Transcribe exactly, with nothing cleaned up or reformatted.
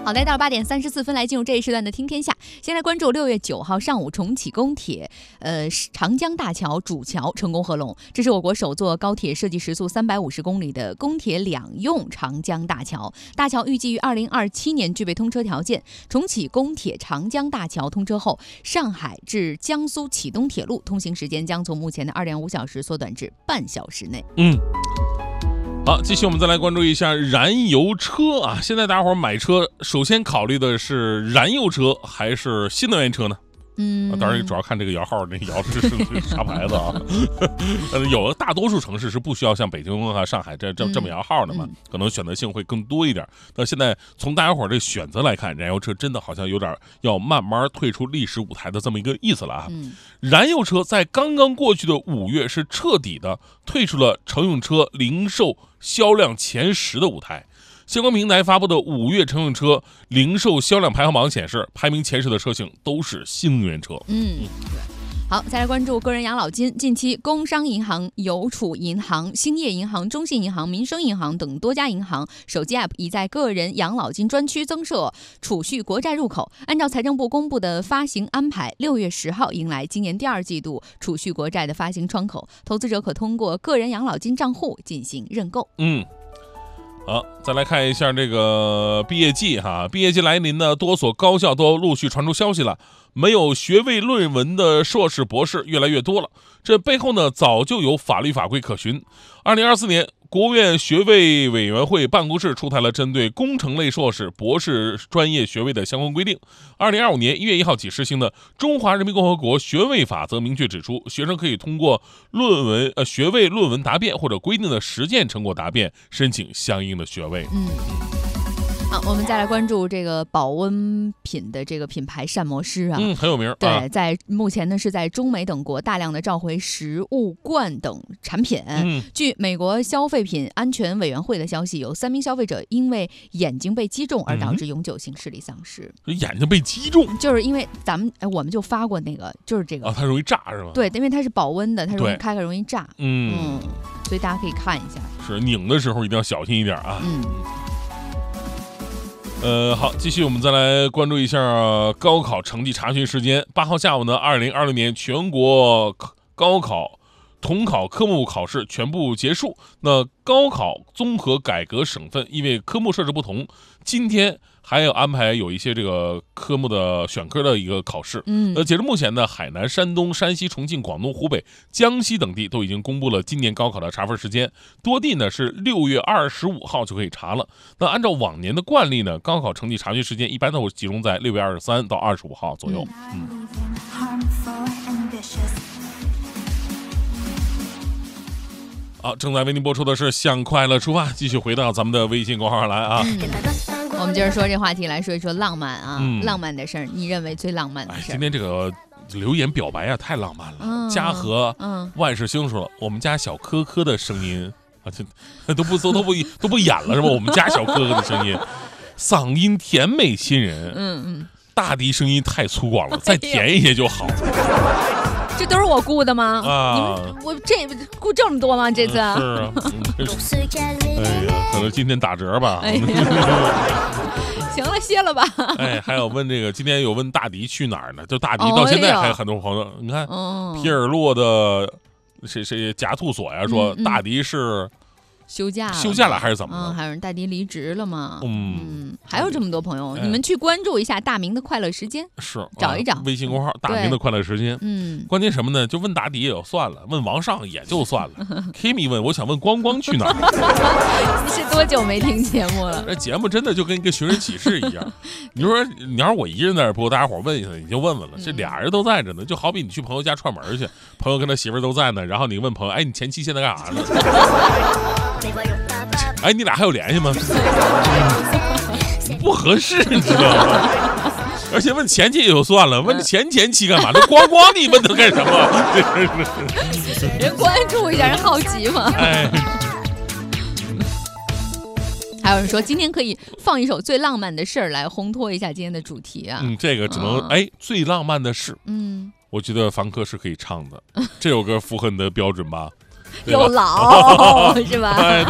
好，来到了八点三十四分，来进入这一时段的听天下。先来关注六月九号上午，重启公铁呃长江大桥主桥成功合龙，这是我国首座高铁设计时速三百五十公里的公铁两用长江大桥。大桥预计于二零二七年具备通车条件。重启公铁长江大桥通车后，上海至江苏启东铁路通行时间将从目前的二点五小时缩短至半小时内。 嗯。好，继续我们再来关注一下燃油车啊！现在大家伙买车，首先考虑的是燃油车还是新能源车呢？ 嗯， 啊、当然主要看这个摇号，那摇的是是啥牌子啊？呃，有大多数城市是不需要像北京啊、上海这这这么摇号的嘛， 嗯、 可能选择性会更多一点。但现在从大家伙这选择来看，燃油车真的好像有点要慢慢退出历史舞台的这么一个意思了啊！ 嗯、 燃油车在刚刚过去的五月是彻底的退出了乘用车零售销量前十的舞台。相关平台发布的五月乘用车零售销量排行榜显示，排名前十的车型都是新能源车。 嗯，对。好，再来关注个人养老金。近期，工商银行、邮储银行、兴业银行、中信银行、民生银行等多家银行手机 App 已在个人养老金专区增设储蓄国债入口。按照财政部公布的发行安排，六月十号迎来今年第二季度储蓄国债的发行窗口，投资者可通过个人养老金账户进行认购。 嗯。好，再来看一下这个毕业季哈，毕业季来临呢，多所高校都陆续传出消息了，没有学位论文的硕士博士越来越多了。这背后呢，早就有法律法规可循。二零二四年，国务院学位委员会办公室出台了针对工程类硕士、博士专业学位的相关规定。二零二五年一月一号起实行的《中华人民共和国学位法》则明确指出，学生可以通过论文呃学位论文答辩或者规定的实践成果答辩申请相应的学位。 嗯。好，我们再来关注这个保温品的这个品牌膳魔师啊， 嗯，很有名。 对， 啊、 在目前呢是在中美等国大量的召回食物罐等产品。 嗯， 据美国消费品安全委员会的消息，有三名消费者因为眼睛被击中而导致永久性视力丧失。 嗯、眼睛被击中， 就是因为咱们哎，我们就发过那个，就是这个啊，它容易炸是吧？ 对，因为它是保温的，它容易开开容易炸。 嗯嗯，所以大家可以看一下， 是拧的时候一定要小心一点啊。 嗯。 呃，好，继续我们再来关注一下高考成绩查询时间。八号下午呢，二零二六年全国高考统考科目考试全部结束。那高考综合改革省份因为科目设置不同，今天还有安排有一些这个科目的选科的一个考试。 嗯， 呃，截至目前呢，海南、山东、山西、重庆、广东、湖北、江西等地都已经公布了今年高考的查分时间，多地呢是六月二十五号就可以查了。那按照往年的惯例呢，高考成绩查询时间一般都会集中在六月二十三到二十五号左右。嗯。嗯好，正在为您播出的是《向快乐出发》，继续回到咱们的微信公号上来啊。 嗯、我们接着说这话题，来说一说浪漫啊， 嗯、 浪漫的事儿，你认为最浪漫的事儿？ 哎，今天这个留言表白啊，太浪漫了。嗯、嘉禾、嗯、万事兴说了，我们家小科科的声音啊，这都不都都不都不演了是吧？我们家小科科的声音，嗓音甜美吸人。 嗯嗯， 大迪声音太粗犷了，再甜一些就好。 这都是我雇的吗？ 啊， 你们我这雇这么多吗？这次、 嗯、是啊，嗯、哎呀，可能今天打折吧。 哎、行了，歇了吧。 哎，还有问这个，今天有问大迪去哪儿呢？就大迪到现在还有很多朋友，哦、你看、哦、皮尔洛的谁谁夹兔所呀，说、嗯嗯、大迪是。 休假了休假了还是怎么了？ 嗯，还有人大迪离职了吗？ 嗯嗯，还有这么多朋友，哎、你们去关注一下大明的快乐时间， 是找一找、 啊、微信公号大明的快乐时间。 嗯， 关键什么呢？就问大迪也就算了，问王上也就算了。Kimi 问，我想问光光去哪儿？ 你是多久没听节目了？ 这节目真的就跟一个寻人启事一样。你说你要是我一个人在这播，大家伙问一下，你就问问了。这俩人都在这呢，就好比你去朋友家串门去，朋友跟他媳妇都在呢，然后你问朋友，哎，你前妻现在干啥呢？哎，你俩还有联系吗？不合适，你知道吗？而且问前妻也就算了，问前前妻干嘛？这光光你问他干什么？ 人关注一下，人好奇嘛。 哎， 还有人说今天可以放一首最浪漫的事儿来烘托一下今天的主题啊。 嗯，这个只能、嗯、哎，最浪漫的事。 嗯， 我觉得房客是可以唱的，这首歌符合你的标准吧？ 又老是吧？ 哎